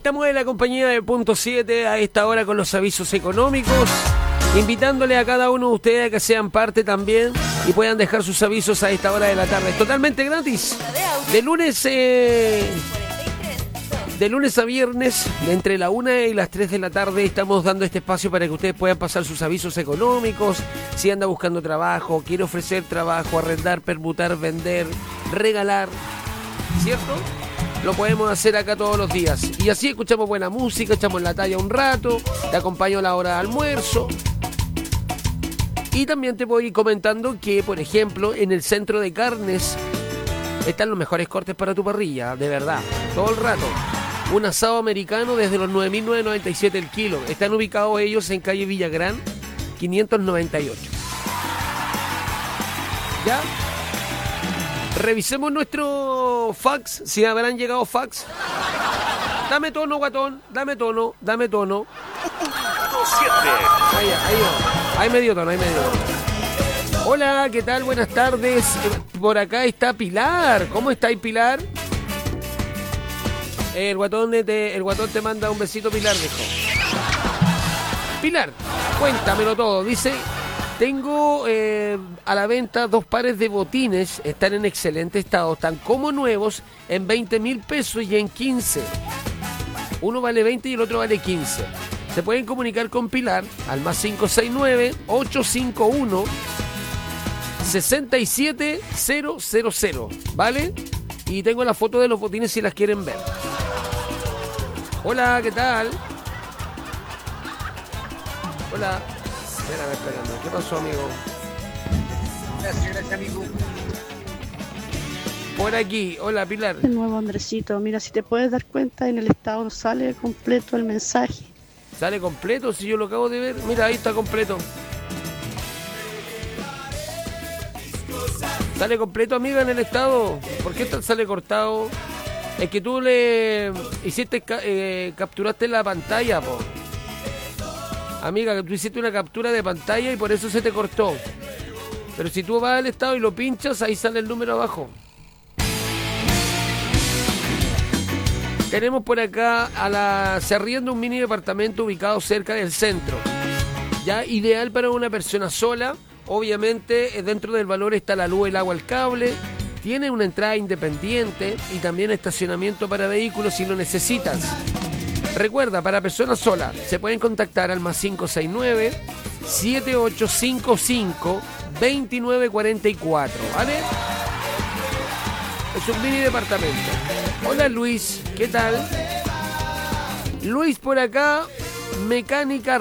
Estamos en la compañía de Punto 7 a esta hora con los avisos económicos, invitándole a cada uno de ustedes a que sean parte también y puedan dejar sus avisos a esta hora de la tarde. Es totalmente gratis. De lunes a viernes, entre la 1 y las 3 de la tarde, estamos dando este espacio para que ustedes puedan pasar sus avisos económicos. Si anda buscando trabajo, quiere ofrecer trabajo, arrendar, permutar, vender, regalar, ¿cierto? Lo podemos hacer acá todos los días. Y así escuchamos buena música, echamos la talla un rato, te acompaño a la hora de almuerzo. Y también te voy comentando que, por ejemplo, en el centro de carnes están los mejores cortes para tu parrilla, de verdad, todo el rato. Un asado americano desde los 9.997 el kilo. Están ubicados ellos en calle Villagrán, 598. ¿Ya? Revisemos nuestro fax, si habrán llegado fax. Dame tono, guatón, dame tono. Ahí me dio tono. Hola, ¿qué tal? Buenas tardes. Por acá está Pilar. ¿Cómo estáis, Pilar? El guatón te manda un besito, Pilar, dijo. Pilar, cuéntamelo todo. Dice... Tengo a la venta 2 pares de botines, están en excelente estado, están como nuevos, en 20.000 pesos y en 15. Uno vale 20 y el otro vale 15. Se pueden comunicar con Pilar al más 569-851-67000, ¿vale? Y tengo la foto de los botines si las quieren ver. Hola, ¿qué tal? Hola. Esperando. ¿Qué pasó, amigo? Gracias, amigo. Por aquí. Hola, Pilar. De nuevo, Andresito. Mira, si te puedes dar cuenta, en el estado no sale completo el mensaje. ¿Sale completo? Si yo lo acabo de ver. Mira, ahí está completo. ¿Sale completo, amiga, en el estado? ¿Por qué sale cortado? Es que tú le hiciste, capturaste la pantalla, po. Amiga, que tú hiciste una captura de pantalla y por eso se te cortó. Pero si tú vas al estado y lo pinchas, ahí sale el número abajo. Tenemos por acá se arrienda un mini departamento ubicado cerca del centro. Ya ideal para una persona sola. Obviamente dentro del valor está la luz, el agua, el cable. Tiene una entrada independiente y también estacionamiento para vehículos si lo necesitas. Recuerda, para personas solas, se pueden contactar al más 569-7855-2944, ¿vale? Es un mini departamento. Hola, Luis, ¿qué tal? Luis por acá, mecánica